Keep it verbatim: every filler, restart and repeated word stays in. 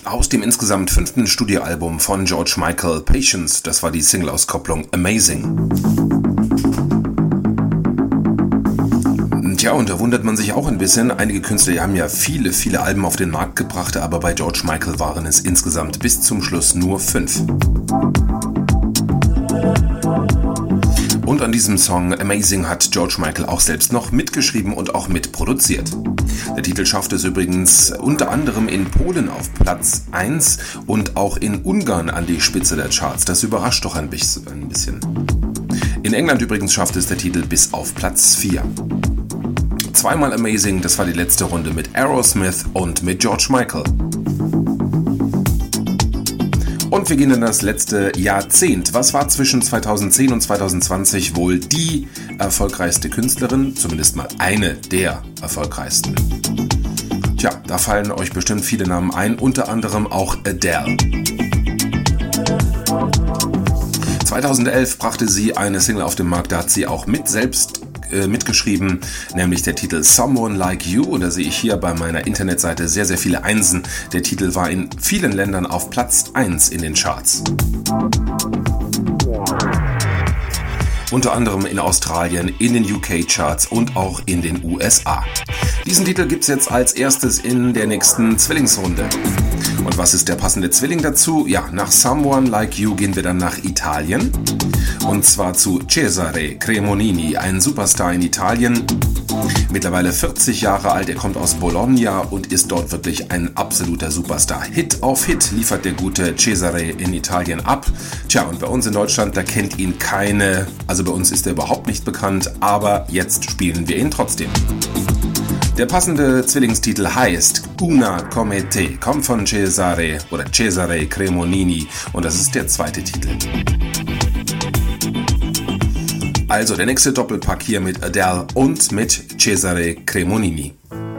Aus dem insgesamt fünften Studioalbum von George Michael, Patience, das war die Single-Auskopplung Amazing. Tja, und da wundert man sich auch ein bisschen. Einige Künstler, die haben ja viele, viele Alben auf den Markt gebracht, aber bei George Michael waren es insgesamt bis zum Schluss nur fünf. Und an diesem Song Amazing hat George Michael auch selbst noch mitgeschrieben und auch mitproduziert. Der Titel schaffte es übrigens unter anderem in Polen auf Platz eins und auch in Ungarn an die Spitze der Charts. Das überrascht doch ein bisschen. In England übrigens schaffte es der Titel bis auf Platz vier. Zweimal Amazing, das war die letzte Runde mit Aerosmith und mit George Michael. Und wir gehen in das letzte Jahrzehnt. Was war zwischen zweitausendzehn und zweitausendzwanzig wohl die erfolgreichste Künstlerin? Zumindest mal eine der erfolgreichsten. Tja, da fallen euch bestimmt viele Namen ein, unter anderem auch Adele. zweitausendelf brachte sie eine Single auf den Markt, da hat sie auch mit selbst mitgeschrieben, nämlich der Titel Someone Like You, und da sehe ich hier bei meiner Internetseite sehr, sehr viele Einsen. Der Titel war in vielen Ländern auf Platz eins in den Charts. Unter anderem in Australien, in den U K-Charts und auch in den U S A. Diesen Titel gibt's jetzt als erstes in der nächsten Zwillingsrunde. Und was ist der passende Zwilling dazu? Ja, nach Someone Like You gehen wir dann nach Italien. Und zwar zu Cesare Cremonini, ein Superstar in Italien. Mittlerweile vierzig Jahre alt, er kommt aus Bologna und ist dort wirklich ein absoluter Superstar. Hit auf Hit liefert der gute Cesare in Italien ab. Tja, und bei uns in Deutschland, da kennt ihn keine, also bei uns ist er überhaupt nicht bekannt, aber jetzt spielen wir ihn trotzdem. Der passende Zwillingstitel heißt Una come te, kommt von Cesare oder Cesare Cremonini und das ist der zweite Titel. Also der nächste Doppelpack hier mit Adele und mit Cesare Cremonini.